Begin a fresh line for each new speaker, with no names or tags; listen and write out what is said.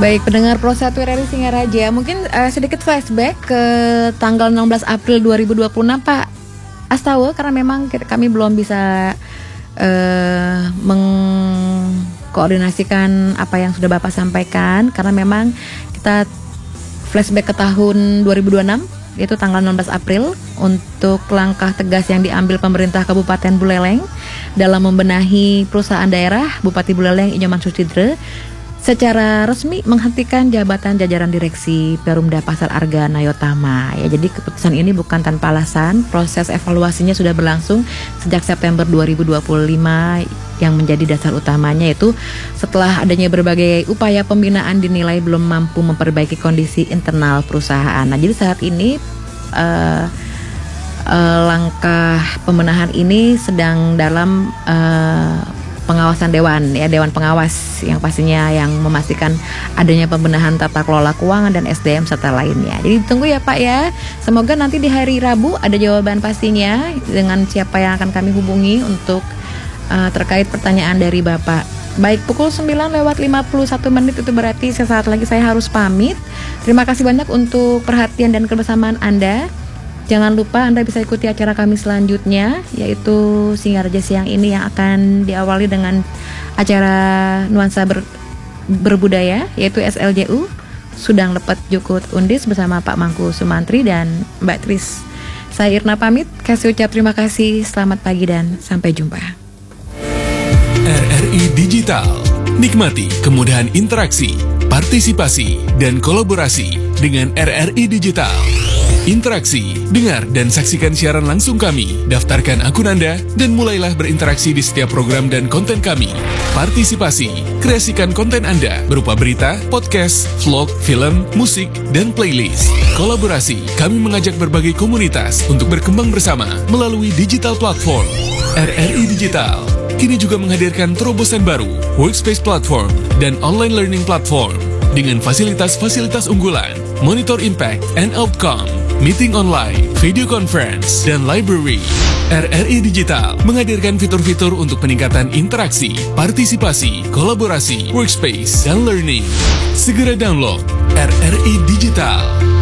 Baik, pendengar Pro 1 RRI Singaraja, mungkin sedikit flashback ke tanggal 16 April 2026 Pak Astawa, karena memang kami belum bisa mengkoordinasikan apa yang sudah Bapak sampaikan, karena memang kita flashback ke tahun 2026, yaitu tanggal 16 April, untuk langkah tegas yang diambil pemerintah Kabupaten Buleleng dalam membenahi perusahaan daerah. Bupati Buleleng Inyoman Susidre secara resmi menghentikan jabatan jajaran direksi Perumda Pasar Arga Nayotama. Ya, jadi keputusan ini bukan tanpa alasan. Proses evaluasinya sudah berlangsung sejak September 2025 yang menjadi dasar utamanya yaitu setelah adanya berbagai upaya pembinaan dinilai belum mampu memperbaiki kondisi internal perusahaan. Nah, jadi saat ini langkah pembenahan ini sedang dalam pengawasan dewan pengawas yang pastinya yang memastikan adanya pembenahan tata kelola keuangan dan SDM serta lainnya. Jadi tunggu ya Pak ya. Semoga nanti di hari Rabu ada jawaban pastinya dengan siapa yang akan kami hubungi untuk terkait pertanyaan dari Bapak. Baik, pukul 9:51 itu berarti sesaat lagi saya harus pamit. Terima kasih banyak untuk perhatian dan kebersamaan Anda. Jangan lupa Anda bisa ikuti acara kami selanjutnya, yaitu Singaraja Siang ini yang akan diawali dengan acara nuansa berbudaya, yaitu SLJU Sudang Lepet Jukut Undis bersama Pak Mangku Sumantri dan Mbak Tris. Saya Irna pamit, kasih ucap terima kasih, selamat pagi dan sampai jumpa.
RRI Digital, nikmati kemudahan interaksi, partisipasi, dan kolaborasi dengan RRI Digital. Interaksi, dengar dan saksikan siaran langsung kami, daftarkan akun Anda, dan mulailah berinteraksi di setiap program dan konten kami. Partisipasi, kreasikan konten Anda berupa berita, podcast, vlog, film, musik, dan playlist. Kolaborasi, kami mengajak berbagai komunitas untuk berkembang bersama melalui digital platform. RRI Digital kini juga menghadirkan terobosan baru, workspace platform, dan online learning platform dengan fasilitas-fasilitas unggulan, monitor impact and outcome, meeting online, video conference, dan library. RRI Digital menghadirkan fitur-fitur untuk peningkatan interaksi, partisipasi, kolaborasi, workspace, dan learning. Segera download RRI Digital.